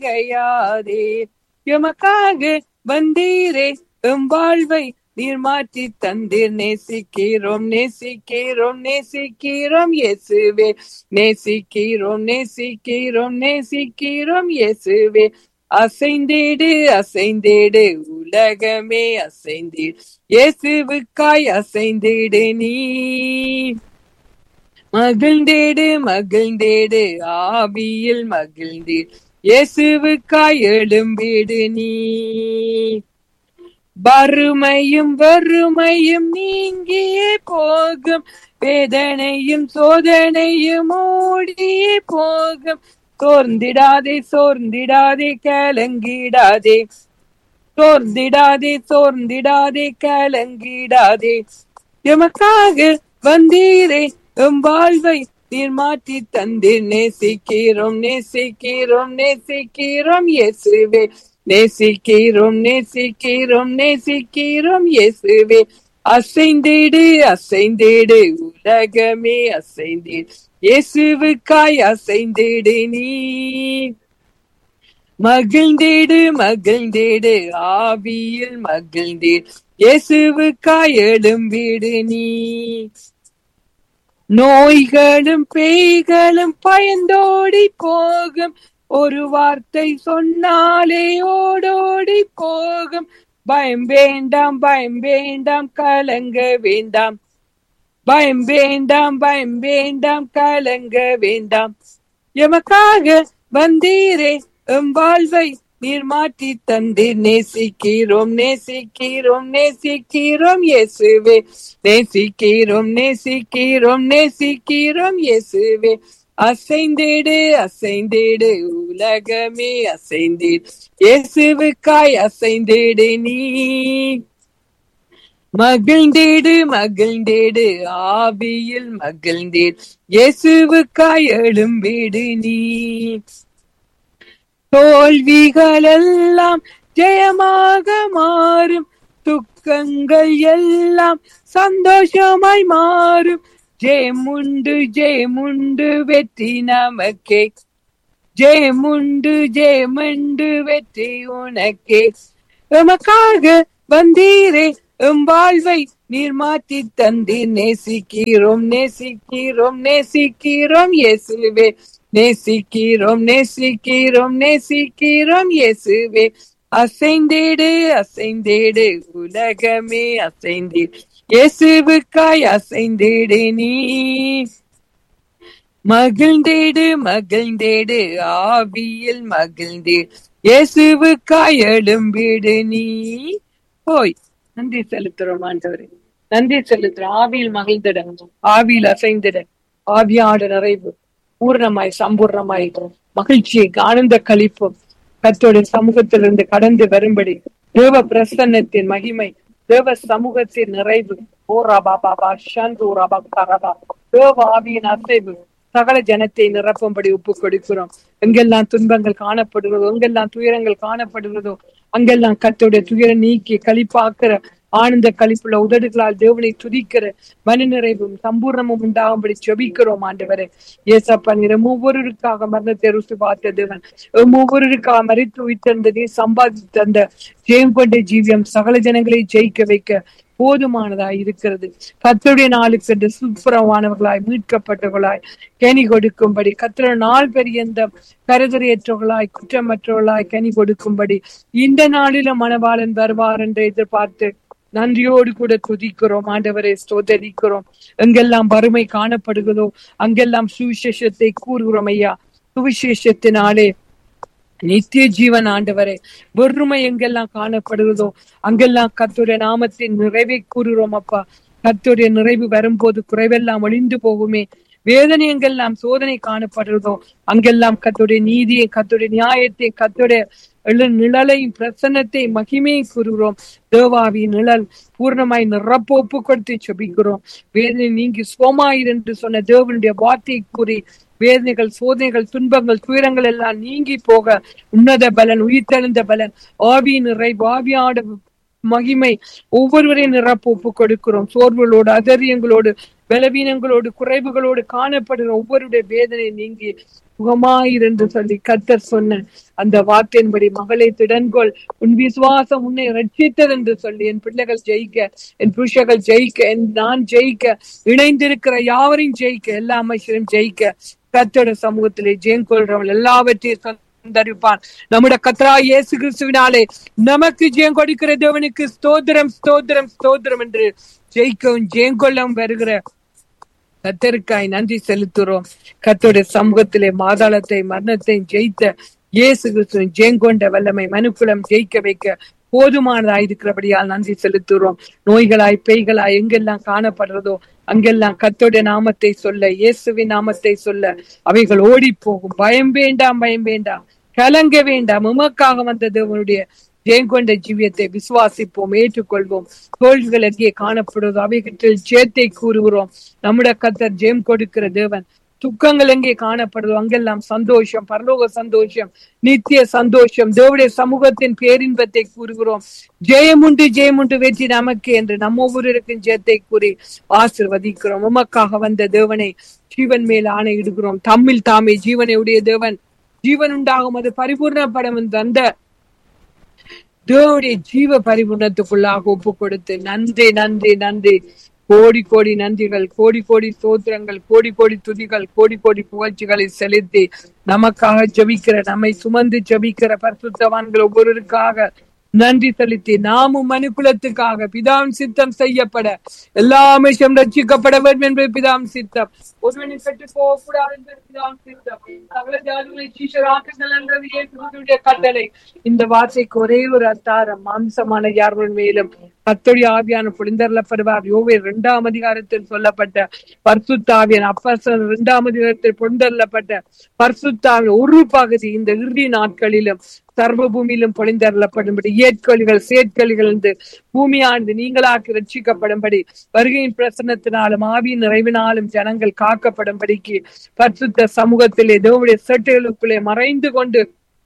கையாதே. எமக்காக வந்தீரே எம் வாழ்வை நீர் மாற்றி தந்தீர். நேசிக்கிறோம் நேசிக்கிறோம் நேசிக்கிறோம் இயேசுவே. நேசிக்கிறோம் நேசிக்கிறோம் நேசிக்கிறோம் இயேசுவே. அசைந்திடு அசைந்திடு உலகமே அசைந்திடு, இயேசுவுக்காய் அசைந்திடு நீ. மகிழ்ந்தேடு மகிழ்ந்தேடு ஆவியில் மகிழ்ந்தீர், இயேசுவுக்காய் எழும்பிடு நீ. வறுமையும் வறுமையும் நீங்கியே போகும், வேதனையும் சோதனையும் ஓடியே போகும். சோர்ந்திடாதே சோர்ந்திடாதே கலங்கிடாதே, சோர்ந்திடாதே சோர்ந்திடாதே கலங்கிடாதே. எமக்காக வந்தீரே எம் வாழ்வை நீர் மாற்றி தந்தீர். நேசிக்கிறோம் நேசிக்கிறோம் நேசிக்கிறோம் இயேசுவே. நேசிக்கிறோம் நேசிக்கிறோம் நேசிக்கிறோம் இயேசுவே. அசைந்திடு அசைந்திடு உலகமே அசைந்திடு, இயேசுவுக்காய் அசைந்திடு நீ. மகிழ்ந்திடு மகிழ்ந்திடு ஆவியில் மகிழ்ந்தீர், இயேசுவுக்காய் எழும்பிடு நீ. நோய்களும் பேய்களும் பயந்தோடி போகும், ஒரு வார்த்தை சொன்னாலே ஓடோடி போகும். பயம் வேண்டாம் பயம் வேண்டாம் கலங்க வேண்டாம், பயம் வேண்டாம் பயம் வேண்டாம் கலங்க வேண்டாம். எமக்காக வந்தீரே எம் வாழ்வை நீர் மாற்றி தந்தீர். நேசிக்கிறோம் நேசிக்கிறோம் நேசிக்கிறோம் இயேசுவே. நேசிக்கிறோம் நேசிக்கிறோம் நேசிக்கிறோம் இயேசுவே. அசைந்திடு அசைந்திடு உலகமே அசைந்திடு, இயேசுவுக்காய் அசைந்திடு நீ. மகிழ்ந்திடு மகிழ்ந்திடு ஆவியில் மகிழ்ந்தீர், இயேசுவுக்காய் எழும்பிடு நீ. தோல்விகள் எல்லாம் ஜெயமாக மாறும், துக்கங்கள் எல்லாம் சந்தோஷமாய் மாறும். ஜெயமுண்டு ஜெயமுண்டு வெற்றி நமக்கே, ஜெயமுண்டு ஜெயமுண்டு வெற்றி உனக்கே. எமக்காக வந்தீரே எம் வாழ்வை நீர் மாற்றி தந்தீர். நேசிக்கிறோம் நேசிக்கிறோம் நேசிக்கிறோம் இயேசுவே. நேசிக்கிறோம் நேசிக்கிறோம் நேசிக்கிறோம் இயேசுவே. அசைந்திடு அசைந்திடு உலகமே அசைந்திடு, இயேசுவுக்காய் அசைந்திடு நீ. மகிழ்ந்திடு மகிழ்ந்திடு ஆவியில் மகிழ்ந்தீர், இயேசுவுக்காய் எழும்பிடு நீ. போய் நன்றி செலுத்துறோம் ஆண்டவரே, நன்றி செலுத்துறோம். ஆவியில் மகிழ்ந்திட, ஆவியில் அசைந்திட, ஆவியாட நிறைவு பூர்ணமாய் சம்பூர்ணமாய் மகிழ்ச்சியை ஆனந்த களிப்பும் கர்த்தருடைய சமூகத்திலிருந்து கடந்து வரும்படி தேவ பிரசன்னத்தின் மகிமை, தேவ சமூகத்தின் நிறைவு, தேவ ஆவியின் அசைவு சகல ஜனத்தை நிரப்பும்படி ஒப்பு கொடுக்கிறோம். எங்கெல்லாம் துன்பங்கள் காணப்படுகிறதோ, எங்கெல்லாம் துயரங்கள் காணப்படுகிறதோ, அங்கெல்லாம் கர்த்தருடைய துயரம் நீக்கி களிப்பாக்குற ஆனந்த களிப்புள்ள உதடுகளால் தேவனை துதிக்கிற மன நிறைவும் சம்பூர்ணமும் உண்டாகும்படி ஜெபிக்கிறோம் ஆண்டவரே. ஏசப்பா, நீர் ஒவ்வொருவருக்காக மரணத்தை ருசி பார்த்த தேவன், ஒவ்வொருவருக்காக மறித்து உயிர்த்தெழுந்த நீர் சம்பாதித்த அந்த ஜெயம் கொண்ட ஜீவியம் சகல ஜனங்களை ஜெயிக்க வைக்க போதுமானதாய் இருக்கிறது. கர்த்தருடைய நாளுக்கு என்று சுப்புரமானவர்களாய் மீட்கப்பட்டவர்களாய் கனி கொடுக்கும்படி, கர்த்தருடைய நாள் பெரியந்த கருதறையற்றவர்களாய் குற்றமற்றவர்களாய் கனி கொடுக்கும்படி இந்த நாளிலும் மணவாளன் வருவார் என்று எதிர்பார்த்து நன்றியோடு கூட துதிக்கிறோம் ஆண்டவரை, ஸ்தோத்தரிக்கிறோம். எங்கெல்லாம் வறுமை காணப்படுகிறதோ அங்கெல்லாம் சுவிசேஷத்தை கூறுகிறோம் ஐயா. சுவிசேஷத்தினாலே நித்திய ஜீவன் ஆண்டவரே. வறுமை எங்கெல்லாம் காணப்படுகிறதோ அங்கெல்லாம் கர்த்தருடைய நாமத்தின் நிறைவை கூறுகிறோம் அப்பா. கர்த்தருடைய நிறைவு வரும்போது குறைவெல்லாம் ஒழிந்து போகுமே. வேதனை எங்கெல்லாம் சோதனை காணப்படுறதோ அங்கெல்லாம் கர்த்தருடைய நீதியை, கர்த்தருடைய நியாயத்தை, கர்த்தருடைய நிழலையும் பிரசன்னத்தை மகிமையை கூறுகிறோம். தேவாவின் நிழல் பூர்ணமாய் நிரப்ப ஒப்பு கொடுத்து செபிக்கிறோம். வேதனை நீங்கி சோமாயிரு என்று சொன்ன தேவனுடைய வார்த்தை கூறி வேதனைகள், சோதனைகள், துன்பங்கள், துயரங்கள் எல்லாம் நீங்கி போக உன்னத பலன், உயிர்த்தெழுந்த பலன், ஆவியின் நிறைவு, ஆவியாட மகிமை ஒவ்வொருவரையும் நிரப்ப ஒப்பு கொடுக்கிறோம். சோர்வுகளோடு, அதரியங்களோடு, பலவீனங்களோடு குறைவுகளோடு காணப்படுகிற ஒவ்வொருடைய வேதனை நீங்கி சுகமாயிருந்து சொல்லி கர்த்தர் சொன்ன அந்த வார்த்தையின்படி மகளை திடன்கொள், உன் விசுவாசம் உன்னை ரட்சித்தது என்று சொல்லி என் பிள்ளைகள் ஜெயிக்க, என் புருஷர்கள் ஜெயிக்க, நான் ஜெயிக்க, இணைந்திருக்கிற யாவரையும் ஜெயிக்க, எல்லா அமைச்சரும் ஜெயிக்க கர்த்தருடைய சமூகத்திலே ஜெயம் கொள்றவள் எல்லாவற்றையும் சந்தரிப்பான். நம்முடைய கர்த்தராகிய இயேசு கிறிஸ்துவினாலே நமக்கு ஜெயம் கொடுக்கிற தேவனுக்கு ஸ்தோத்திரம் ஸ்தோத்திரம் ஸ்தோத்திரம் என்று ஜெயிக்கவும் ஜெயம் கொள்ளவும் வருகிற கர்த்தருக்காய் நன்றி செலுத்துறோம். கர்த்தருடைய சமூகத்திலே மாதாளத்தை மரணத்தை ஜெயித்த இயேசு கிறிஸ்துவின் ஜெயங்கொண்ட வல்லமை மனுக்குலம் ஜெயிக்க வைக்க போதுமானதாய் இருக்கிறபடியால் நன்றி செலுத்துறோம். நோய்களாய் பேய்களாய் எங்கெல்லாம் காணப்படுறதோ அங்கெல்லாம் கர்த்தருடைய நாமத்தை சொல்ல, இயேசுவின் நாமத்தை சொல்ல அவைகள் ஓடி போகும். பயம் வேண்டாம், பயம் வேண்டாம், கலங்க வேண்டாம். உமக்காக வந்த தேவனுடைய ஜெயங்கொண்ட ஜீவியத்தை விசுவாசிப்போம், ஏற்றுக்கொள்வோம். தோல்விகள் எங்கே காணப்படுவதோ அவைகளில் ஜெயத்தை கூறுகிறோம். நம்முடைய கர்த்தர் ஜெயம் கொடுக்கிற தேவன். துக்கங்கள் எங்கே காணப்படுதோ அங்கெல்லாம் சந்தோஷம், பரலோக சந்தோஷம், நித்திய சந்தோஷம், தேவனுடைய சமூகத்தின் பேரின்பத்தை கூறுகிறோம். ஜெயமுண்டு ஜெயமுண்டு வெற்றி நமக்கு என்று நம்ம ஒவ்வொருவருக்கும் ஜெயத்தை கூறி ஆசீர்வதிக்கிறோம். உமக்காக வந்த தேவனை ஜீவன் மேல் ஆணையிடுகிறோம். தம்மில் தாமே ஜீவனை உடைய தேவன் ஜீவன் உண்டாகும் அது பரிபூர்ணப்படும் தந்த தேவனுடைய ஜீவ பரிபூர்ணத்துக்குள்ளாக ஒப்பு கொடுத்து நன்றி நன்றி நன்றி, கோடி கோடி நன்றிகள், கோடி கோடி ஸ்தோத்திரங்கள், கோடி கோடி துதிகள், கோடி கோடி புகழ்ச்சிகளை செலுத்தி நமக்காக ஜெபிக்கிற, நம்மை சுமந்து ஜெபிக்கிற பரிசுத்தவான்கள் ஒவ்வொருவருக்காக நன்றி செலுத்தி நாமும் மனுக்குலத்துக்காக பிதாவின் சித்தம் செய்யப்பட எல்லாமே ரட்சிக்கப்பட வேண்டும் என்பது பிதாவின் சித்தம். ஒருவனை கட்டு போகக்கூடாது என்பது பிதாவின் சித்தம். சகல ஜாதிகளை சீஷராக்குங்கள் என்றது இயேசுவினுடைய கட்டளை. இந்த வார்த்தைக்கு ஒரே ஒரு அத்தாரம், மாம்சமான யார்கள் மேலும் கர்த்தருடைய ஆவியான பொழிந்தருளப்படுவார். யோவேல் 2ஆம் அதிகாரத்தில் சொல்லப்பட்ட பரிசுத்தாவியன், அப்போஸ்தலர் 2ஆம் அதிகாரத்தில் பொழிந்தருளப்பட்ட பரிசுத்தாவின் ஒரு பகுதி இந்த இறுதி நாட்களிலும் சர்வ பூமியிலும் பொழிந்தருளப்படும்படி ஏற்கொலிகள் சேர்க்கொலிகள் என்று பூமியானது நீங்களாக்கி ரட்சிக்கப்படும்படி வருகையின் பிரசன்னத்தினாலும் ஆவியின் நிறைவினாலும் ஜனங்கள் காக்கப்படும்படிக்கு பரிசுத்த சமூகத்திலே தேவனுடைய செட்டைகளுக்குள்ளே மறைந்து கொண்டு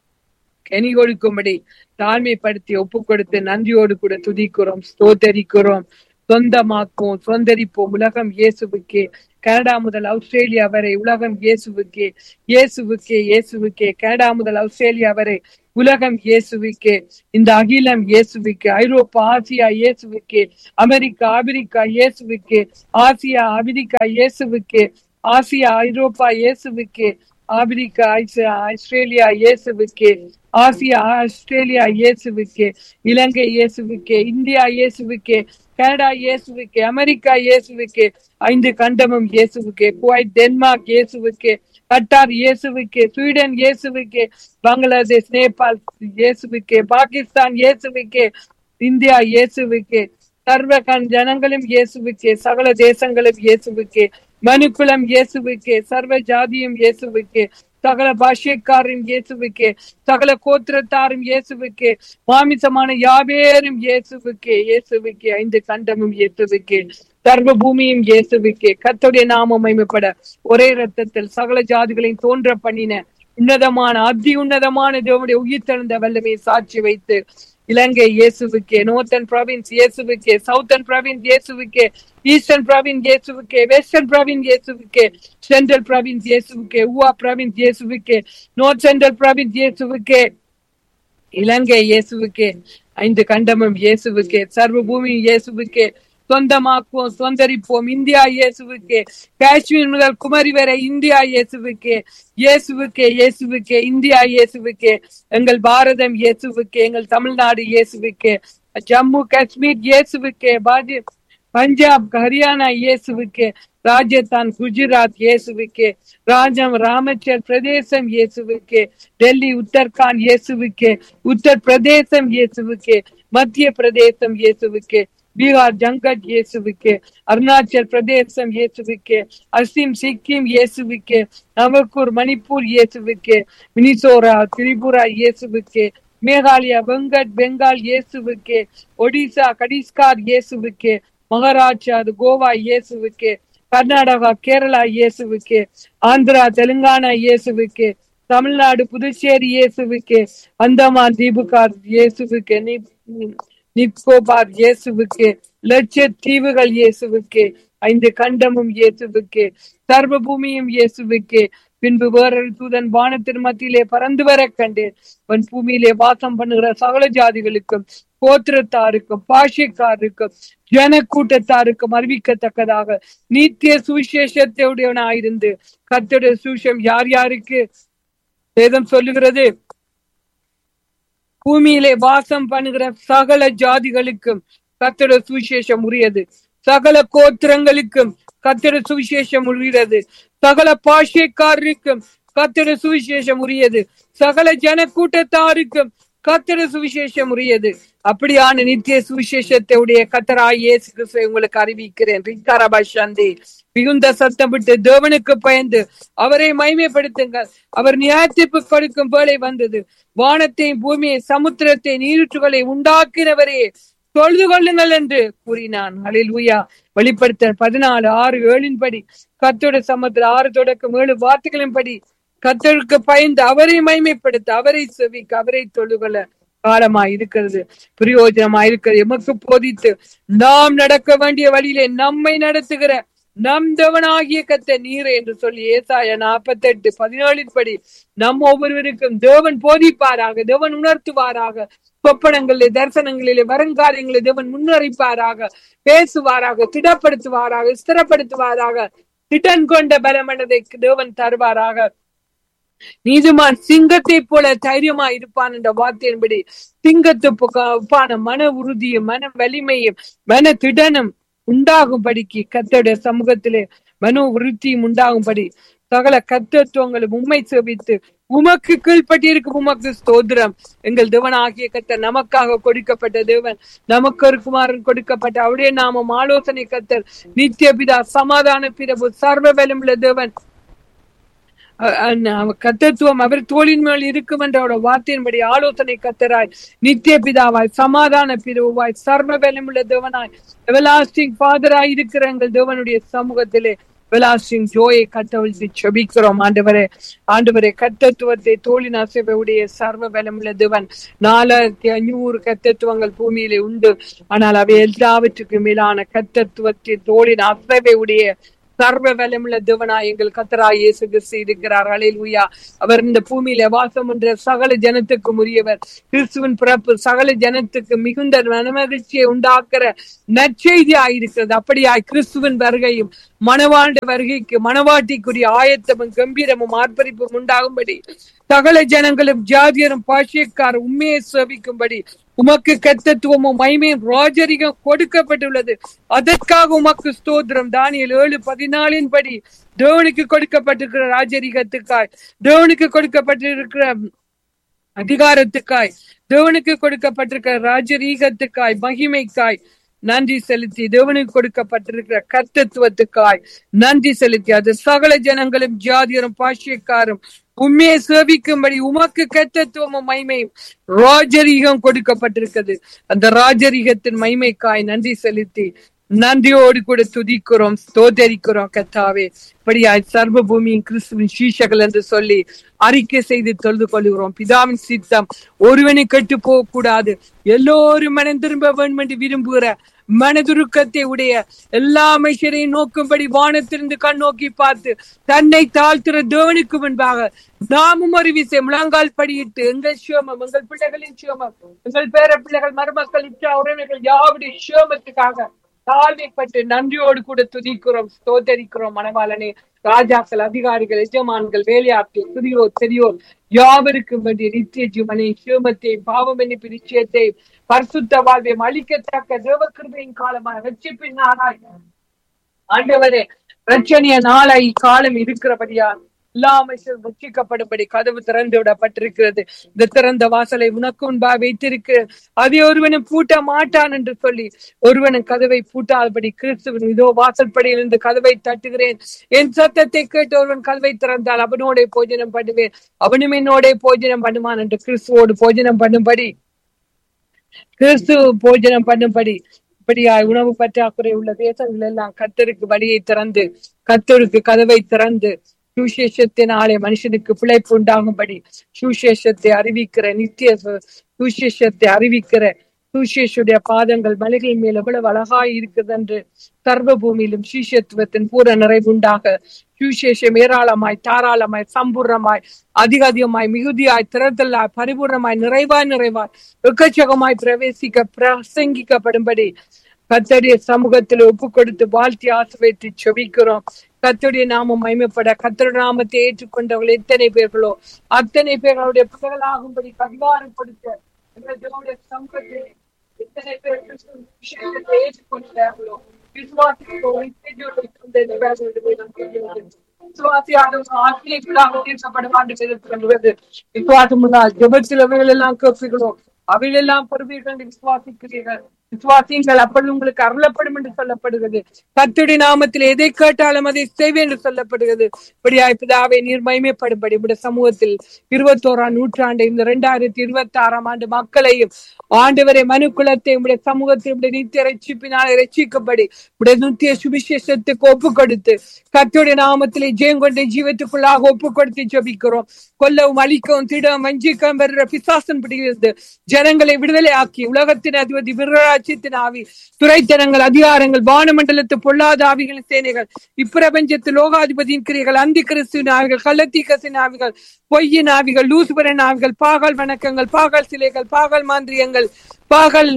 கனி கொடுக்கும்படி தாழ்மைப்படுத்தி ஒப்பு கொடுத்து நன்றியோடு கூட துதிக்கிறோம், ஸ்தோத்தரிக்கிறோம். சொந்தமாக்குவோம், சொந்தரிப்போம். உலகம் இயேசுவுக்கே, கனடா முதல் ஆஸ்திரேலியா வரை உலகம் இயேசுவுக்கே, இயேசுவுக்கே, இயேசுவுக்கே. கனடா முதல் ஆஸ்திரேலியா வரை உலகம் இயேசுவுக்கே, இந்த அகிலம் இயேசுவுக்கே, ஐரோப்பா ஆசியா இயேசுவுக்கே, அமெரிக்கா ஆப்பிரிக்கா இயேசுவுக்கே, ஆசியா ஆப்பிரிக்கா இயேசுவுக்கே, ஆசியா ஐரோப்பா இயேசுவுக்கே, ஆப்பிரிக்கா ஆஸ்திரேலியா இயேசுவுக்கே, ஆசியா ஆஸ்திரேலியா இயேசுவுக்கே, இலங்கை இயேசுவுக்கே, இந்தியா இயேசுவுக்கே, கனடா இயேசுவுக்கே, அமெரிக்கா இயேசுவுக்கே, 5 கண்டமும் இயேசுவுக்கே, குவைத் டென்மார்க் இயேசுவுக்கே, கட்டார் இயேசுவுக்கே, ஸ்வீடன் இயேசுவுக்கே, பங்களாதேஷ் நேபாள் இயேசுவுக்கே, பாகிஸ்தான் இயேசுவுக்கே, இந்தியா இயேசுவுக்கே, சர்வ ஜனங்களும் இயேசுவுக்கே, சகல தேசங்களும் இயேசுவுக்கே, மனுக்குலம் இயேசுவுக்கே, சர்வ ஜாதியும் இயேசுவுக்கே, சகல பாஷைக்காரும் இயேசுவுக்கே, சகல கோத்திரத்தாரும் இயேசுவுக்கே, மாமிசமான யாவேரும் இயேசுவுக்கே, இயேசுவுக்கே, 5 கண்டமும் இயேசுவுக்கே, சர்வ பூமியும் இயேசுவுக்கே. கர்த்தருடைய நாமம் மகிமைப்பட ஒரே இரத்தத்தில் சகல ஜாதிகளையும் தோன்ற பண்ணின உன்னதமான அதி உன்னதமான தேவனுடைய உயிர்த்தெழுந்த வல்லமையை சாட்சி வைத்து இலங்கை இயேசுவுக்கே, நோர்த்தன் ப்ராவின்ஸ் இயேசுவுக்கே, சவுத்தன் ப்ராவின்ஸ் இயேசுவுக்கே, ஈஸ்டர்ன் ப்ராவின்ஸ் இயேசுவுக்கே, வெஸ்டர்ன் ப்ராவின்ஸ் இயேசுவுக்கே, சென்ட்ரல் ப்ராவின்ஸ் இயேசுவுக்கே, ஊவா ப்ராவின்ஸ் இயேசுவுக்கே, நார்த் சென்ட்ரல் ப்ராவின்ஸ் இயேசுவுக்கே, இலங்கை இயேசுவுக்கே, 5 கண்டமும் இயேசுவுக்கே, சர்வ பூமி இயேசுவுக்கே. சொந்தமாக்குவோம், சொந்தரிப்போம். இந்தியா இயேசுவுக்கே, காஷ்மீர் முதல் குமரி வரை இந்தியா இயேசுவுக்கே, இயேசுவுக்கே, இயேசுவுக்கே, இந்தியா இயேசுவுக்கே. எங்கள் பாரதம் இயேசுவுக்கே, எங்கள் தமிழ்நாடு இயேசுவுக்கே, ஜம்மு காஷ்மீர் இயேசுவுக்கே, பஞ்சாப் ஹரியானா இயேசுவுக்கே, ராஜஸ்தான் குஜராத் இயேசுவுக்கே, ராமச்சர் பிரதேசம் இயேசுவுக்கே, டெல்லி உத்தரகாண்ட் இயேசுவுக்கே, உத்தர் பிரதேசம் இயேசுவுக்கே, மத்திய பிரதேசம் இயேசுவுக்கே, பீகார் ஜங்கட் இயேசுவுக்கே, அருணாச்சல் பிரதேசம் இயேசுவுக்கே, அசிம் சிக்கிம் இயேசுவுக்கே, நவக்கூர் மணிப்பூர் இயேசுவுக்கே, மினிசோரா திரிபுரா இயேசுவுக்கே, மேகாலயா பெங்கால் இயேசுவுக்கே, ஒடிசா கடிஸ்கார் இயேசுவுக்கே, மகாராஷ்டிரா கோவா இயேசுவுக்கே, கர்நாடகா கேரளா இயேசுவுக்கே, ஆந்திரா தெலுங்கானா இயேசுவுக்கே, தமிழ்நாடு புதுச்சேரி இயேசுவுக்கே, அந்தமான் தீபுகார் இயேசுவுக்கே, நிக்கோபார் இயேசுவுக்கே, லட்சத்தீவுகள் இயேசுவுக்கே, 5 கண்டமும் இயேசுவுக்கே, சர்வ பூமியும் இயேசுவுக்கே. பின்பு வேறொரு தூதன் வானத்தின் மத்தியிலே பறந்து வர கண்டேன். அவன் பூமியிலே வாசம் பண்ணுகிற சகல ஜாதிகளுக்கும், கோத்திரத்தாருக்கும், பாஷைக்காருக்கும், ஜன கூட்டத்தாருக்கும் அறிவிக்கத்தக்கதாக நித்திய சுவிசேஷத்தையுடையவனாயிருந்து கர்த்தருடைய சுவிசேஷம் யார் யாருக்கு வேதம் சொல்லுகிறது? பூமியிலே வாசம் பண்ணுகிற சகல ஜாதிகளுக்கும் கர்த்தருடைய சுவிசேஷம் உரியது. சகல கோத்திரங்களுக்கும் கர்த்தருடைய சுவிசேஷம் உரியது. சகல பாஷைக்காரருக்கும் கர்த்தருடைய சுவிசேஷம் உரியது. சகல ஜன கூட்டத்தாருக்கும் கர்த்தருடைய சுவிசேஷம் உரியது. அப்படியான நித்திய சுவிசேஷத்தை உடைய கர்த்தராகிய இயேசு கிறிஸ்துவை உங்களுக்கு அறிவிக்கிறேன். மிகுந்த சத்தம் விட்டு தேவனுக்கு பயந்து அவரை மகிமைப்படுத்துங்கள். அவர் நியாயத்தீர்ப்பு கொடுக்கும் வேளை வந்தது. வானத்தையும் பூமியை சமுத்திரத்தை நீரூற்றுகளை உண்டாக்கினவரே தொழுது கொள்ளுங்கள் என்று கூறினான். ஹல்லேலூயா. வெளிப்படுத்தல் 14:6-7 படி கர்த்தருடைய சமூகத்தில் 6 தொடக்கம் 7 வார்த்தைகளின் படி கர்த்தருக்கு பயந்து அவரை மகிமைப்படுத்த, அவரை செவிக்க, அவரை தொழுகொள்ள காலமாய் இருக்கிறது, பிரயோஜனமாய் இருக்கிறது. எமக்கு போதித்து நாம் நடக்க வேண்டிய வழியிலே நம்மை நடத்துகிற நம் தேவனாகிய கர்த்தர் நீரே என்று சொல்லி ஏசாயா 48:17 படி நம் ஒவ்வொருவருக்கும் தேவன் போதிப்பாராக, தேவன் உணர்த்துவாராக, சொப்பனங்களிலே தரிசனங்களிலே வருங்காரியங்களிலே தேவன் முன்னறிப்பாராக, பேசுவாராக, திடப்படுத்துவாராக, ஸ்திரப்படுத்துவாராக, திடன் கொண்ட பலமனதை தேவன் தருவாராக. நீதிமான் சிங்கத்தை போல தைரியமா இருப்பான் என்ற வார்த்தையின்படி சிங்கத்துப்பான மன உறுதியும் மன வலிமையும் மன திடனும் உண்டாகும்படிக்கு கர்த்தருடைய சமூகத்திலே மனோ விருத்தியும் உண்டாகும்படி சகல கர்த்தத்துவங்களும் உம்மை சேவித்து உமக்கு கீழ்பட்டிருக்கும் உமக்கு ஸ்தோத்திரம். எங்கள் தேவன் ஆகிய கர்த்தர் நமக்காக கொடுக்கப்பட்ட தேவன், நமக்கு ஒரு குமாரன் கொடுக்கப்பட்ட அவருடைய நாமம் ஆலோசனை கர்த்தர், நித்திய பிதா, சமாதான பிரபு, சர்வ பலமுள்ள தேவன். கர்த்தத்துவம் அவர் தோளின் மேல் இருக்கும் என்ற வார்த்தையின்படி ஆலோசனை கர்த்தராய், நித்திய பிதாவாய், சமாதான பிதாவாய், சர்வ பலமுள்ள தேவனாய், எவர்லாஸ்டிங் ஃபாதராய் இருக்கிற எங்கள் தேவனுடைய சமூகத்திலே எவர்லாஸ்டிங் ஜோயை கட்டவிழ்த்து செபிக்கிறோம். ஆண்டவரே கர்த்தத்துவத்தை தோளின் அசைவுடைய சர்வ பலமுள்ள தேவன். 4500 கர்த்தத்துவங்கள் பூமியிலே உண்டு. ஆனால் அவை எல்லாவற்றுக்கும் மேலான கர்த்தத்துவத்தை தோளின் அசைவை உடைய சர்வ வல்லமுள்ள தேவனாய் எங்கள் கர்த்தராகிய இயேசு கிறிஸ்து இருக்கிறார். ஹல்லேலூயா. அவர் இந்த பூமியில வாசம் என்ற சகல ஜனத்துக்கு உரியவர். கிறிஸ்துவின் பிறப்பு சகல ஜனத்துக்கு மிகுந்த மனமகிழ்ச்சியை உண்டாக்குற நற்செய்தியாய் இருக்கிறது. அப்படியாய் கிறிஸ்துவின் வருகையும் மணவாண்ட வருகைக்கு மணவாட்டிக்குரிய ஆயத்தமும் கம்பீரமும் ஆர்ப்பரிப்பும் உண்டாகும்படி சகல ஜனங்களும் ஜாதியரும் பாஷைக்காரும் உண்மையை சேவிக்கும்படி உமக்கு கர்த்தத்துவமும் மகிமையும் ராஜரிகம் கொடுக்கப்பட்டுள்ளது. அதற்காக உமக்கு ஸ்தோத்திரம். தானியேல் 7:14 படி தேவனுக்கு கொடுக்கப்பட்டிருக்கிற ராஜரிகத்துக்காய், தேவனுக்கு கொடுக்கப்பட்டிருக்கிற அதிகாரத்துக்காய், தேவனுக்கு கொடுக்கப்பட்டிருக்கிற ராஜரீகத்துக்காய், மகிமைக்காய் நன்றி செலுத்தி, தேவனுக்கு கொடுக்கப்பட்டிருக்கிற கர்த்தத்துவத்துக்காய் நன்றி செலுத்தி, அது சகல ஜனங்களும் ஜாதியரும் பாஷைக்காரும் உண்மையை சேவிக்கும்படி உமக்கு கர்த்தத்துவமும் மகிமையும் ராஜரீகம் கொடுக்கப்பட்டிருக்கிறது. அந்த ராஜரீகத்தின் மகிமைக்காய் நன்றி செலுத்தி நன்றியோடு கூட துதிக்கிறோம், ஸ்தோத்தரிக்கிறோம். கர்த்தாவே, இப்படியாய் சர்வ பூமியின் கிறிஸ்துவின் சீஷர்கள் என்று சொல்லி அறிக்கை செய்து தொழுது கொள்கிறோம். பிதாவின் சித்தம் ஒருவனை கெட்டு போக கூடாது, எல்லோரும் மனம் திரும்ப வேண்டும் என்று விரும்புகிற மனதுருக்கத்தை உடைய எல்லா மனுஷரையும் நோக்கும்படி வானத்திலிருந்து கண் நோக்கி பார்த்து தன்னை தாழ்த்துற தேவனுக்கு முன்பாக நாமும் ஒரு விஷயம் முழங்கால் படியிட்டு எங்கள் சியோமம், எங்கள் பிள்ளைகளின் சியோமம், எங்கள் பேர பிள்ளைகள், மருமக்கள், உறவினர்கள் யாவுடைய சியோமத்துக்காக தாழ்மைப்பட்டு நன்றியோடு கூட துதிக்கிறோம், ஸ்தோத்தரிக்கிறோம். மணவாளனே, ராஜாக்கள், அதிகாரிகள், எஜமான்கள், வேலையாட்கள், சிறியோர் பெரியோர் யாவருக்கும் வேண்டிய நித்திய ஜீவனை, சியோமத்தை, பாவம் மன்னிப்பு நிச்சயத்தை, பரிசுத்த வாழ்வையும் அளிக்கத்தக்க தேவ கிருபையின் காலமாக ரட்சிப்பின் நாளாய் ஆண்டவரே, ரட்சணிய நாளாய் காலம் இருக்கிறபடியா எல்லா மனுஷரும் ரட்சிக்கப்படும்படி கதவு திறந்து விடப்பட்டிருக்கிறது. இந்த திறந்த வாசலை உனக்கு முன்பாக வைத்திருக்கிறேன், அதை ஒருவனும் பூட்ட மாட்டான் என்று சொல்லி ஒருவனும் கதவை பூட்டாதபடி கிறிஸ்துவின் இதோ வாசற்படியிலிருந்து கதவை தட்டுகிறேன், என் சத்தத்தை கேட்டு ஒருவன் கதவை திறந்தால் அவனோட போஜனம் பண்ணுவேன், அவனும் என்னோட போஜனம் பண்ணுவான் என்று கிறிஸ்துவோடு போஜனம் பண்ணும்படி, கிறிஸ்து போஜனம் பண்ணும்படி இப்படியாய் உணவு பற்றாக்குறை உள்ள தேசங்கள் எல்லாம் கர்த்தருக்கு வழியை திறந்து, கர்த்தருக்கு கதவை திறந்து சுவிசேஷத்தினாலே மனுஷனுக்கு பிழைப்பு உண்டாகும்படி சுவிசேஷத்தை அறிவிக்கிற நித்திய சுவிசேஷத்தை அறிவிக்கிற சுவிசேஷுடைய பாதங்கள் மலைகள் மேல் எவ்வளவு அழகாய் இருக்குது என்று சர்வ பூமியிலும் சீஷத்துவத்தின் பூர நிறைவுண்டாக சுவிசேஷம் ஏராளமாய் தாராளமாய் சம்பூர்ணமாய் அதிக அதிகமாய் மிகுதியாய் திறத்தலாய் பரிபூர்ணமாய் நிறைவாய் எக்கச்சகமாய் பிரசங்கிக்கப்படும்படி கர்த்தருடைய சமூகத்தில் ஒப்பு கொடுத்து வாழ்த்தி ஆசீர்வதித்து செபிக்கிறோம். கர்த்தருடைய நாமம் மகிமைப்பட கர்த்தருடைய நாமத்தை ஏற்றுக்கொண்டவர்கள் எத்தனை பேர்களோ அத்தனை பேர்களுடைய பிள்ளைகளாகும்படி அதிகாரப்படுத்த எங்களுடைய சமூகத்தில் எத்தனை பேர் விஷயத்தை ஏற்றுக்கொண்டார்களோ அவையெல்லாம் பெறுவீர்கள் என்று விசுவாசிக்கிறீர்கள். விசுவாசியுங்கள், அப்படி உங்களுக்கு அருளப்படும் என்று சொல்லப்படுகிறது. கர்த்தருடைய நாமத்தில் எதை கேட்டாலும் அதை செய்வேன் என்று சொல்லப்படுகிறது. இப்படியாய் பிதாவே நீர் மகிமைப்படும்படி உடைய சமூகத்தில் 21ஆம் நூற்றாண்டு இந்த 2026ஆம் ஆண்டு மக்களையும் ஆண்டவரை மனுக்குலத்தை உடைய சமூகத்தை உடைய நித்திய ரட்சிப்பினால் ரட்சிக்கப்படி உடைய நித்திய சுவிசேஷத்துக்கு ஒப்பு கொடுத்து கர்த்தருடைய நாமத்திலே ஜெயம் கொண்ட ஜீவத்துக்குள்ளாக ஒப்பு கொடுத்து ஜெபிக்கிறோம். கொல்லவும் அழிக்கவும் திடவும் வஞ்சிக்கவும் வருகிற பிசாசன் பிடிக்கிறது ஜனங்களை விடுதலை ஆக்கி உலகத்தின் அதிபதி விராட்சியத்தின் ஆவி துறைத்தனங்கள் அதிகாரங்கள் வானமண்டலத்து பொல்லாத ஆவிகளின் சேனைகள் இப்பிரபஞ்சத்து லோகாதிபதியின் கிரியைகள் அந்தி கிறிஸ்துவின் ஆவிகள் கள்ளத்தீக்கசின் ஆவிகள் பொய்யின் ஆவிகள் லூசுபரன் ஆவிகள் பாகல் வணக்கங்கள் பாகல் சிலைகள் பாகல் மாந்திரியங்கள் பாகல்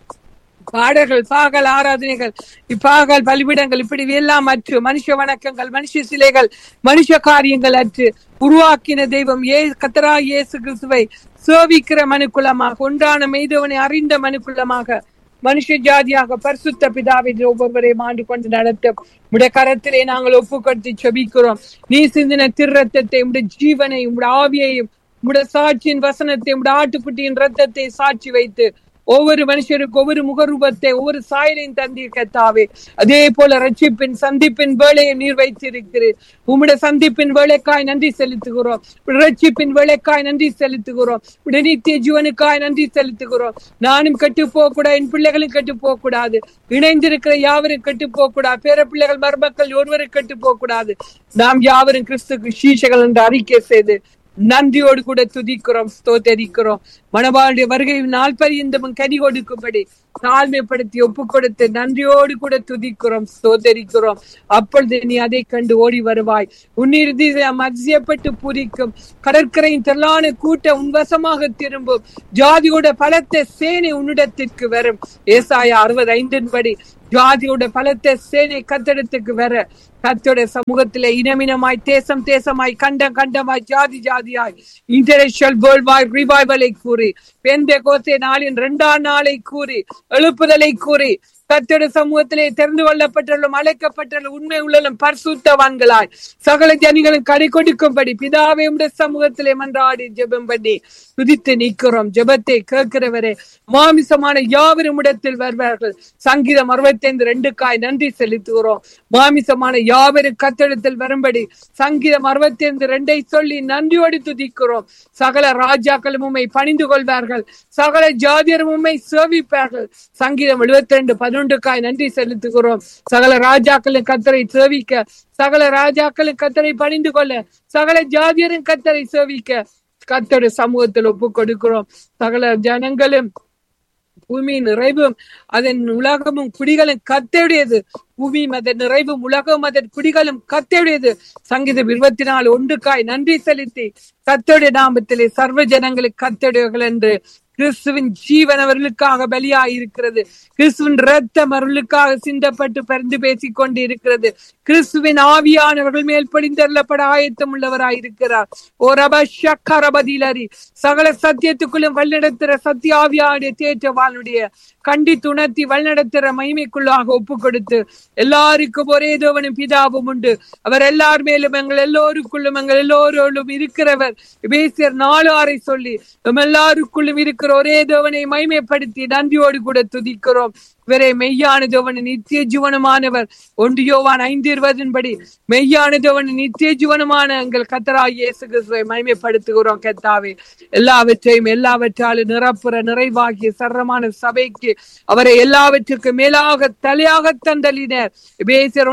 பாடல்கள் பாகல் ஆராதனைகள் இப்பாகல் பலிபிடங்கள் இப்படி எல்லாம் அற்று மனுஷ வணக்கங்கள் மனுஷ சிலைகள் மனுஷ காரியங்கள் அற்று உருவாக்கின தெய்வம் கர்த்தராகிய இயேசு கிறிஸ்துவை சேவிக்கிற மனுக்குலமாக ஒன்றான மெய்தவனை அறிந்த மனுக்குலமாக மனுஷ ஜாதியாக பரிசுத்த பிதாவை ஒவ்வொருவரையும் ஆண்டு கொண்டு நடத்த உடைய கரத்திலே நாங்கள் ஒப்பு கொடுத்து செபிக்கிறோம். நீ சிந்தின திருரத்தத்தை உடைய ஜீவனை உடைய ஆவியையும் உடைய சாட்சியின் வசனத்தை உடைய ஆட்டுக்குட்டியின் ரத்தத்தை சாட்சி வைத்து ஒவ்வொரு மனுஷருக்கு ஒவ்வொரு முகரூபத்தை ஒவ்வொரு சாயலையும் தந்தீர் கர்த்தாவே. அதே போல ரட்சிப்பின் சந்திப்பின் வேலையை நீர் வைத்திருக்கிறீர். உம்முடைய சந்திப்பின் வேலைக்காய் நன்றி செலுத்துகிறோம். ரட்சிப்பின் வேலைக்காய் நன்றி செலுத்துகிறோம். உடைய நித்திய ஜீவனுக்காய் நன்றி செலுத்துகிறோம். நானும் கெட்டு போக கூடாது, என் பிள்ளைகளும் கெட்டு போக கூடாது, இணைந்திருக்கிற யாவரும் கெட்டு போக கூடாது, பேர பிள்ளைகள் மருமக்கள் ஒருவரும் கெட்டு போக கூடாது. நாம் யாவரும் கிறிஸ்துக்கு சீஷைகள் என்று அறிக்கை செய்து நன்றியோடு கூட துதிக்கிறோம், ஸ்தோத்தரிக்கிறோம். மணவாளுடைய வருகை நாள் பரியந்தமும் கனி கொடுக்கும்படி தாழ்மைப்படுத்தி ஒப்பு கொடுத்து நன்றியோடு கூட துதிக்கிறோம், ஸ்தோத்தரிக்கிறோம். அப்பொழுது நீ அதை கண்டு ஓடி வருவாய். உன்னிறுதி அதிசயப்பட்டு பூரிக்கும் கடற்கரையின் திரளான கூட்டம் உன்வசமாக திரும்பும். ஜாதியோட பலத்த சேனை உன்னிடத்திற்கு வரும். ஏசாயா 65 படி ஜாதியோட பலத்த சேனை கத்தடத்துக்கு வர கர்த்தருடைய சமூகத்திலே இனமினமாய் தேசம் தேசமாய் கண்டம் கண்டமாய் ஜாதி ஜாதியாய் இன்டர்நேஷனல் வேர்ல்ட் வைட் ரிவைவலை கூறி பெந்தெகோஸ்தே நாளின் 2ஆம் நாளை கூறி எழுப்புதலை கூறி கர்த்தருடைய சமூகத்திலே தெரிந்து கொள்ளப்பட்டுள்ள அழைக்கப்பட்டுள்ள உண்மை உள்ளலும் பரிசுத்தவான்களாய் சகல ஜனிகளும் கடை கொடுக்கும்படி பிதாவே உடைய சமூகத்திலே மன்றாடி ஜெபம் பண்ணி துதித்து நிற்கிறோம். ஜெபத்தை கேட்கிறவரே மாமிசமான யாவரும் இடத்தில் வருவார்கள். சங்கீதம் 65:2 நன்றி செலுத்துகிறோம். மாமிசமான யாவரும் கர்த்தரிடத்தில் வரும்படி சங்கீதம் 65:2 சொல்லி நன்றியோடு துதிக்கிறோம். சகல ராஜாக்களும் உம்மை பணிந்து கொள்வார்கள், சகல ஜாதியரும் உம்மை சேவிப்பார்கள். சங்கீதம் 72:11 நன்றி செலுத்துகிறோம். சகல ராஜாக்களின் கர்த்தரை சேவிக்க, சகல ராஜாக்களின் கர்த்தரை பணிந்து கொள்ள, சகல ஜாதியரின் கர்த்தரை சேவிக்க கர்த்தருடைய சமூகத்தில் ஒப்பு கொடுக்கிறோம். சகல ஜனங்களும் பூமியின் நிறைவும் அதன் உலகமும் குடிகளும் கர்த்தருடையது. பூமியும் அதன் நிறைவும் உலகம் அதன் குடிகளும் கர்த்தருடையது. சங்கீதம் 24:1 நன்றி செலுத்தி கர்த்தருடைய நாமத்திலே சர்வ ஜனங்களுக்கு கர்த்தருடையவர்கள் என்று கிறிஸ்துவின் ஜீவன் அவர்களுக்காக பலியாய் இருக்கிறது. கிறிஸ்துவின் ரத்தம் அவர்களுக்காக சிந்தப்பட்டு பரிந்து பேசிக் கொண்டு இருக்கிறது. கிறிஸ்துவின் ஆவியானவர்கள் மேல் பொழிந்தருளப்பட ஆயத்தம் உள்ளவராய் இருக்கிறார். ஓ ரப ஷக்கரபதிலரி சகல சத்தியத்துக்குள்ளும் வழிநடத்துற சத்திய ஆவியாவுடைய தேற்றவாளுடைய கண்டி துணர்த்தி வழிநடத்துற மகிமைக்குள்ளாக ஒப்பு கொடுத்து எல்லாருக்கும் ஒரே தேவனும் பிதாவும் உண்டு. அவர் எல்லார் மேலும் எங்கள் எல்லோருக்குள்ளும் எங்கள் எல்லோரோடும் இருக்கிறவர். எபேசியர் 4:6 சொல்லி நம்ம எல்லாருக்குள்ளும் இருக்கிற ஒரே தேவனை மகிமைப்படுத்தி நன்றியோடு கூட துதிக்கிறோம். இவரே மெய்யான தேவன் நித்திய ஜீவனமானவர். 1 யோவான் 5:20 மெய்யான தேவன் நித்திய ஜீவனமான எங்கள் கர்த்தராகிய இயேசு கிறிஸ்துவை மகிமைப்படுத்துகிறோம். கர்த்தாவே எல்லாவற்றையும் எல்லாவற்றாலும் நிரப்புற நிறைவாகிய சரமான சபைக்கு அவரை எல்லாவற்றுக்கும் மேலாக தலையாக தந்தளினர். எபேசியர்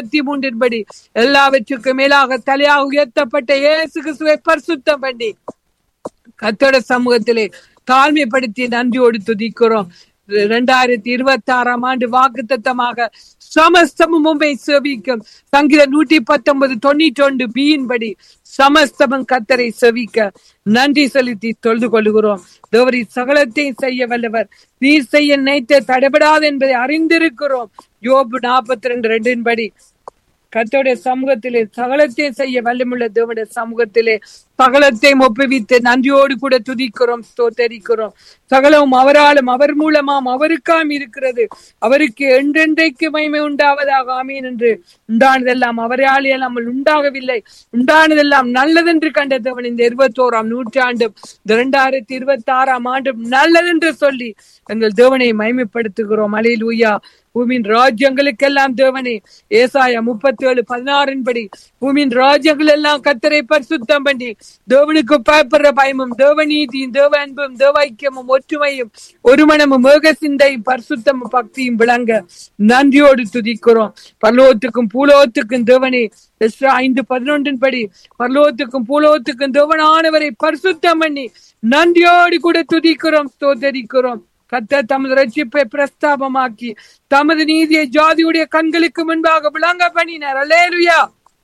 1:23 எல்லாவற்றுக்கும் மேலாக தலையாக உயர்த்தப்பட்ட இயேசு கிறிஸ்துவை பரிசுத்தம் பண்ணி கர்த்தருடைய சமூகத்திலே தாழ்மைப்படுத்தி நன்றியோடு துதிக்கிறோம். 2026 ஆண்டு வாக்குத்தத்தமாக சமஸ்தமும் உம்மை செவிக்கும். சங்கீதம் 119:91 B-படி சமஸ்தமும் கர்த்தரை செவிக்க நன்றி செலுத்தி தொழுது கொள்கிறோம். தேவரி சகலத்தையும் செய்ய வல்லவர், நீர் செய்ய நினைத்த தடைபடாது என்பதை அறிந்திருக்கிறோம். யோபு 42:2 கர்த்தருடைய சமூகத்திலே சகலத்தையும் செய்ய வல்லமுள்ள தேவனுடைய சமூகத்திலே சகலத்தையும் ஒப்புவித்து நன்றியோடு கூட துதிக்கிறோம், ஸ்தோத்தரிக்கிறோம். சகலமும் அவராலும் அவர் மூலமாம் அவருக்காம் இருக்கிறது. அவருக்கு என்றென்றைக்கு மகிமை உண்டாவதாக. ஆமீன். என்று உண்டானதெல்லாம் அவராலே நம்ம உண்டாகவில்லை, உண்டானதெல்லாம் நல்லதென்று கண்ட தேவன் இந்த 21ஆம் நூற்றாண்டும் 2026ஆம் ஆண்டும் நல்லதென்று சொல்லி எங்கள் தேவனை மகிமைப்படுத்துகிறோம். அல்லேலூயா. பூமியின் ராஜ்யங்களுக்கெல்லாம் தேவனே, ஏசாயா 37:16 பூமியின் ராஜ்யங்கள் எல்லாம் கர்த்தரை பரிசுத்தம் பண்ணி தேவனுக்கு பயப்படுற பயமும் தேவநீதியும் தேவ அன்பும் தேவ ஐக்கியமும் ஒற்றுமையும் ஒரு மனமும் ஏக சிந்தையும் பரிசுத்தமும் பக்தியும் விளங்க நன்றியோடு துதிக்கிறோம். பரலோகத்துக்கும் பூலோகத்துக்கும் தேவனே, 5:11 பரலோகத்துக்கும் பூலோகத்துக்கும் தேவனானவரை பரிசுத்தம் பண்ணி நன்றியோடு கூட துதிக்கிறோம், ஸ்தோத்தரிக்கிறோம். கர்த்தர் தமது ரட்சிப்பை பிரஸ்தாபமாக்கி தமது நீதியை ஜாதியுடைய கண்களுக்கு முன்பாக விளங்க பண்ணினார். அல்லேலூயா.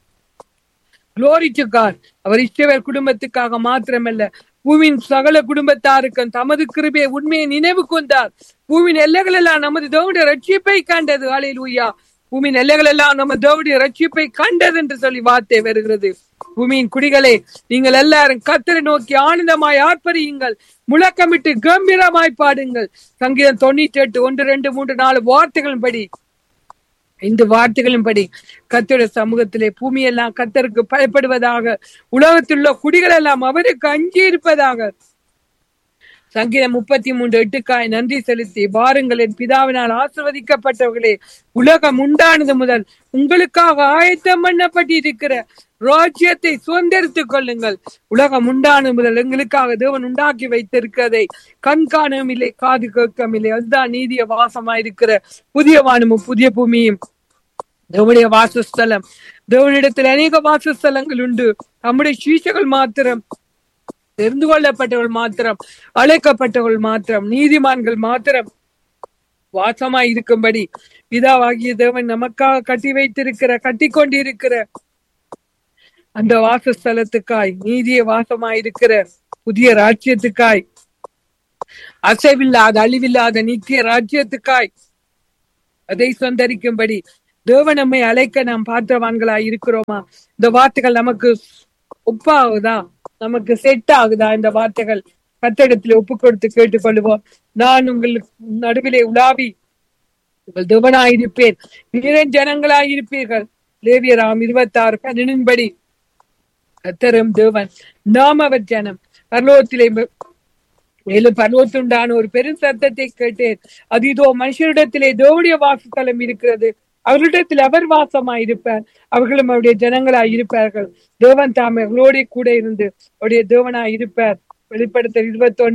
Glory to God. அவர் இஸ்ரவேல் குடும்பத்துக்காக மாத்திரமல்ல, பூமியின் சகல குடும்பத்தாருக்கும் தமது கிருபையை உண்மையை நினைவு கொண்டார். பூமியின் எல்லைகள் எல்லாம் நமது தேவனுடைய ரட்சிப்பை கண்டது. அல்லேலூயா. பூமியின் எல்லைகள் எல்லாம் நம்ம தேவனுடைய ரட்சிப்பை கண்டது என்று சொல்லி வார்த்தை வருகிறது. பூமியின் குடிகளே, நீங்கள் எல்லாரும் கர்த்தரை நோக்கி ஆனந்தமாய் ஆர்ப்பரியுங்கள், முழக்கமிட்டு கம்பீரமாய் பாடுங்கள். சங்கீதம் 98 1, 2, 3, 4 வார்த்தைகளின்படி, இந்த வார்த்தைகளின்படி கர்த்தருடைய சமூகத்திலே பூமியெல்லாம் கர்த்தருக்கு பயப்படுவதாக, உலகத்தில் உள்ள குடிகள் எல்லாம் அவருக்கு அஞ்சி இருப்பதாக. சங்கீதம் 33:8 நன்றி செலுத்தி வாருங்கள், என் பிதாவினால் ஆசீர்வதிக்கப்பட்டவர்களே, உலகம் உண்டானது முதல் உங்களுக்காக ஆயத்தம் பண்ணப்பட்டிருக்கிற ராஜ்யத்தை சுதந்திரித்துக் கொள்ளுங்கள். உலகம் உண்டானது முதல் எங்களுக்காக தேவன் உண்டாக்கி வைத்திருக்கிறதை கண் காணவும் இல்லை, காது கேட்கவும் இல்லை. அதுதான் நீதிய வாசமாயிருக்கிற புதிய வானமும் புதிய பூமியும் தேவனுடைய வாசஸ்தலம். தேவனிடத்தில் அநேக வாசஸ்தலங்கள் உண்டு. நம்முடைய சீஷர்கள் மாத்திரம், தெரிந்து கொள்ளப்பட்டவர்கள் மாத்திரம், அழைக்கப்பட்டவர்கள் மாத்திரம், நீதிமான்கள் மாத்திரம் வாசமாய் இருக்கும்படி பிதாவாகிய தேவன் நமக்காக கட்டி வைத்திருக்கிற, கட்டி கொண்டிருக்கிற அந்த வாசஸ்தலத்துக்காய், நீதிய வாசமாயிருக்கிற புதிய ராஜ்யத்துக்காய், அசைவில்லாத அழிவில்லாத நித்திய ராஜ்யத்துக்காய் அதை சொந்தரிக்கும்படி தேவன் நம்மை அழைக்க நாம் பாத்திரவான்களாய் இருக்கிறோமா? இந்த வார்த்தைகள் நமக்கு ஒப்பாகுதா? நமக்கு செட் ஆகுதா? இந்த வார்த்தைகள் கர்த்தரிடத்தில் ஒப்பு கொடுத்து கேட்டுக்கொள்வோம். நான் உங்களுக்கு நடுவிலே உலாவி உங்கள் தேவனாயிருப்பேன், வீரன் ஜனங்களாயிருப்பீர்கள். லேவியராம் 26:12 கர்த்தரும் தேவன், நாம் அவர் ஜனம். பரலோகத்திலே மேலும் பரலோகத்துண்டான ஒரு பெரும் சத்தத்தை கேட்டேன். அது இதோ மனுஷரிடத்திலே தேவனுடைய வாசஸ்தலம் இருக்கிறது, அவர்களிடத்தில் அவர் வாசமாயிருப்பார், அவர்களும் அவருடைய ஜனங்களாய் இருப்பார்கள். தேவன் தாமே அவர்களோட கூட இருந்து அவருடைய தேவனாய் இருப்பார். வெளிப்படுத்தல்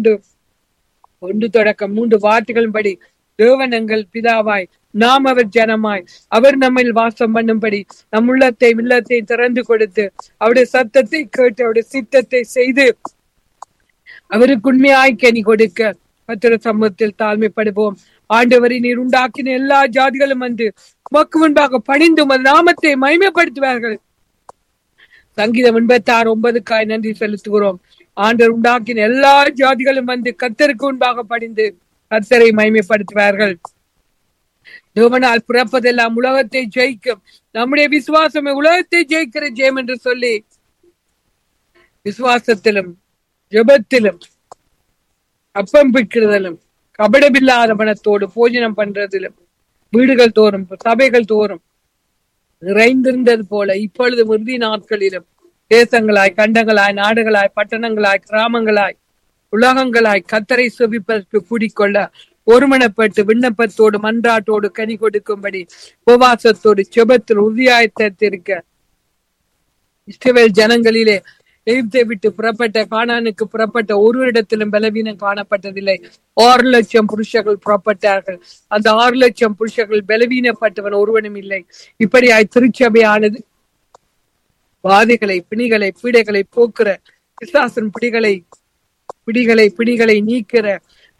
21:1-3 வார்த்தைகளின்படி தேவன் எங்கள் பிதாவாய், நாம் அவர் ஜனமாய், அவர் நம்மில் வாசம் பண்ணும்படி நம் உள்ளத்தை திறந்து கொடுத்து அவருடைய சத்தத்தை கேட்டு அவருடைய சித்தத்தை செய்து அவருக்கு உண்மையாய் கனி கொடுக்க கர்த்தருடைய சமூகத்தில் தாழ்மைப்படுவோம். ஆண்டவரை நீர் உண்டாக்கின எல்லா ஜாதிகளும் வந்து உமக்கு முன்பாக பணிந்து உமது நாமத்தை மகிமைப்படுத்துவார்கள். சங்கீதம் 86:9 நன்றி செலுத்துகிறோம். ஆண்டவர் உண்டாக்கின எல்லா ஜாதிகளும் வந்து கர்த்தருக்கு முன்பாக பணிந்து கர்த்தரை மகிமைப்படுத்துவார்கள். தேவனால் பிறப்பதெல்லாம் உலகத்தை ஜெயிக்கும், நம்முடைய விசுவாசமே உலகத்தை ஜெயிக்கிற ஜெயம் என்று சொல்லி விசுவாசத்திலும் ஜெபத்திலும் அப்பம் பிக்கிறதிலும் கபடமில்லாத மனத்தோடு போஜனம் பண்றதிலும் வீடுகள் தோறும் சபைகள் தோறும் நிறைந்திருந்தது போல இப்பொழுது இறுதி நாட்களிலும் தேசங்களாய், கண்டங்களாய், நாடுகளாய், பட்டணங்களாய், கிராமங்களாய், உலகங்களாய் கர்த்தரை செபிப்பதற்கு கூடிக்கொள்ள ஒருமனப்பட்டு விண்ணப்பத்தோடு மன்றாட்டோடு கனி கொடுக்கும்படி உபவாசத்தோடு செபத்தில் உறுதியாய்த்திருக்க இஸ்ரவேல் ஜனங்களிலே எகிப்தை விட்டு புறப்பட்ட கானானுக்கு புறப்பட்ட ஒருவரிடத்திலும் பலவீனம் காணப்பட்டதில்லை. 6,00,000 புருஷர்கள் புறப்பட்டார்கள். அந்த 6,00,000 புருஷர்கள் பலவீனப்பட்டவன் ஒருவனும் இல்லை. இப்படியாய் திருச்சபையானது வாதைகளை, பிணிகளை, பீடைகளை போக்குற, பிசாசின் பிடிகளை நீக்கிற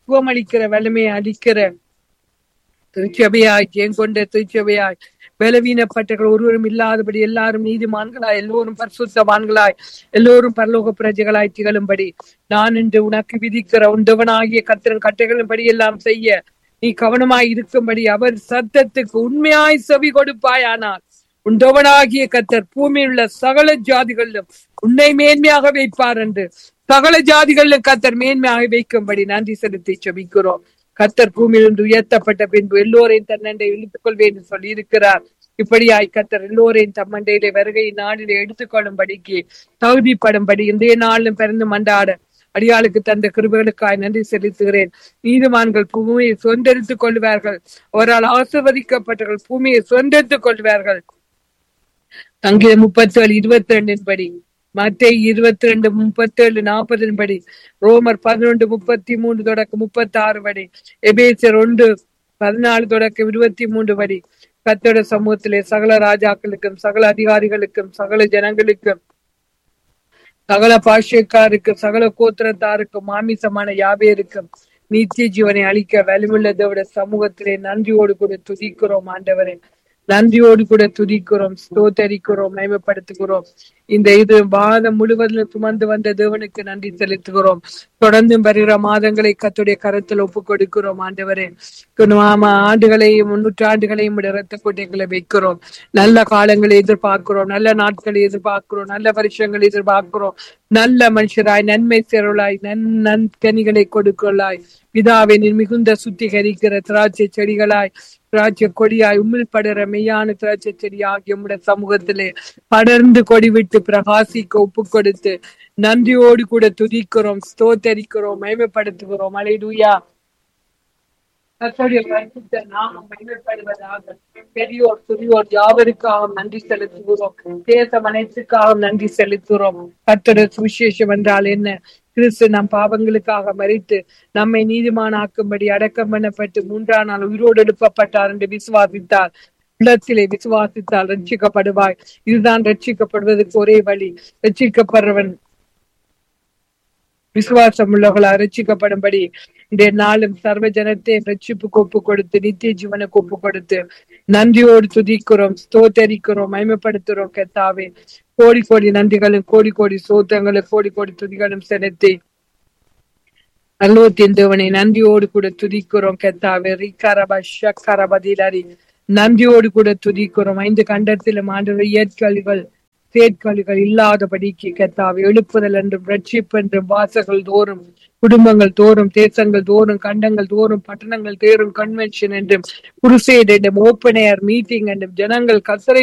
சுகமளிக்கிற வல்லமையை அளிக்கிற திருச்சபையாய் ஜெயம் கொண்ட திருச்சபையாய் பலவீனப்பட்டவர்கள் ஒருவரும் இல்லாதபடி எல்லாரும் நீதிமான்களாய் எல்லோரும் பரிசுத்தவான்களாய் எல்லோரும் பரலோக பிரஜைகளாய் திகழும்படி நான் இன்று உனக்கு விதிக்கிற உண்டவனாகிய கர்த்தரின் கட்டளைகளின்படி எல்லாம் செய்ய நீ கவனமாய் இருக்கும்படி அவர் சத்தத்துக்கு உண்மையாய் செவி கொடுப்பாயானால் உண்டவனாகிய கர்த்தர் பூமியில் உள்ள சகல ஜாதிகளிலும் உன்னை மேன்மையாக வைப்பார் என்று சகல ஜாதிகளிலும் கர்த்தர் மேன்மையாக வைக்கும்படி நன்றி செலுத்தி செபிக்கிறோம். கர்த்தர் பூமியில் இன்று உயர்த்தப்பட்ட பின்பு எல்லோரையும் தன்னண்டை இழுத்துக் கொள்வேன் என்று சொல்லி இருக்கிறார். இப்படியாய் கர்த்தர் எல்லோரையும் தம்மண்டையிலே வருகை நாளிலே எடுத்துக்கொள்ளும்படிக்கு தகுதிப்படும்படி இன்றைய நாளிலும் பிறந்து மண்டாட அடியாளுக்கு தந்த கிருபைகளுக்காய் நன்றி செலுத்துகிறேன். நீதிமான்கள் பூமியை சொந்தெடுத்துக் கொள்வார்கள், அவரால் ஆசீர்வதிக்கப்பட்டவர்கள் பூமியை சொந்தெடுத்துக் கொள்வார்கள். சங்கீதம் 37:22 படி, மத்தேயு 22:37-40 படி, ரோமர் 11:33 தொடக்கம் 36 படி, எபேசியர் 1:14 தொடக்கம் 23 படி, கர்த்தருடைய சமூகத்திலே சகல ராஜாக்களுக்கும் சகல அதிகாரிகளுக்கும் சகல ஜனங்களுக்கும் சகல பாஷைக்காருக்கும் சகல கோத்திரத்தாருக்கும் மாமிசமான யாவேருக்கும் நித்திய ஜீவனை அளிக்க வலிமுள்ள தேவனுடைய சமூகத்திலே நன்றியோடு கூட துதிக்கிறோம். ஆண்டவரே, நன்றியோடு கூட துதிக்கிறோம், ஸ்தோத்தரிக்கிறோம், மகிமைப்படுத்துகிறோம். இந்த இது மாதம் முழுவதிலும் சுமந்து வந்த தேவனுக்கு நன்றி செலுத்துகிறோம். தொடர்ந்து வருகிற மாதங்களை கர்த்தருடைய கரத்தில் ஒப்பு கொடுக்கிறோம். ஆண்டவரே, ஆண்டுகளையும் 300 ஆண்டுகளையும் இரத்த கொட்டைகளை வைக்கிறோம். நல்ல காலங்களை எதிர்பார்க்கிறோம், நல்ல நாட்களை எதிர்பார்க்கிறோம், நல்ல வருஷங்களை எதிர்பார்க்கிறோம். நல்ல மனுஷராய் நன்மை சேரலாய் நன்கனிகளை கொடுக்கலாய் பிதாவை மிகுந்த சுத்திகரிக்கிற திராட்சை செடிகளாய் திராட்சை கொடியாய் உம்மில் படுற மெய்யான திராட்சை செடி ஆகிய உம்முடைய சமூகத்திலே படர்ந்து கொடி விட்டு பிரகாசிக்க ஒப்பு கொடுத்து நன்றியோடு கூட துதிக்கிறோம், ஸ்தோத்தரிக்கிறோம், மகிமைப்படுத்துகிறோம். அல்லேலூயா. கர்த்தருடைய பரிசுத்த நாமம் மகிமைப்படுவதாக. பெரியோர் சிறியோர் யாவருக்காக நன்றி செலுத்துகிறோம். தேசம் அனைத்துக்காக நன்றி செலுத்துகிறோம். கர்த்தருடைய சுவிசேஷம் என்றால் என்ன? கிறிஸ்து நம் பாவங்களுக்காக மரித்து நம்மை நீதிமானாக்கும்படி அடக்கம் பண்ணப்பட்டு 3ஆம் நாள் உயிரோடு எழுப்பப்பட்டார் என்று விசுவாசித்தார். உள்ளத்திலே விசுவாசித்தால் ரட்சிக்கப்படுவாய். இதுதான் ரட்சிக்கப்படுவதற்கு ஒரே வழி. ரட்சிக்கப்படுறவன் விசுவாசம் உள்ளவர்களா ரட்சிக்கப்படும்படி இந்த நாளும் சர்வ ஜனத்தை ரட்சிப்புக்கு ஒப்பு கொடுத்து நித்திய ஜீவனுக்கு ஒப்பு கொடுத்து நன்றியோடு துதிக்கிறோம், ஸ்தோத்தரிக்கிறோம், மகிமைப்படுத்துகிறோம். கர்த்தாவே, கோடி கோடி நன்றிகளும் கோடி கோடி சோத்திரங்களும் கோடி கோடி துதிகளும் செலுத்தி அல்லோத்தின் தேவனை நன்றியோடு கூட துதிக்கிறோம். கர்த்தாவே, ரிகரப ஷக்கரபதிலரி நன்றியோடு கூட துதிக்கிறோம். 5 கண்டத்திலும் ஆண்டவரே செயற்கழிகள் இல்லாதபடிக்கு கர்த்தாவே, எழுப்புதல் என்றும் ரட்சிப்பு என்றும் வாசல்கள் தோறும் குடும்பங்கள் தோறும் தேசங்கள் தோறும் கண்டங்கள் தோறும் பட்டணங்கள் தேறும் கன்வென்ஷன் என்றும் குருசேட் என்றும் ஓப்பன் ஏர் மீட்டிங் என்றும் ஜனங்கள் கர்த்தரை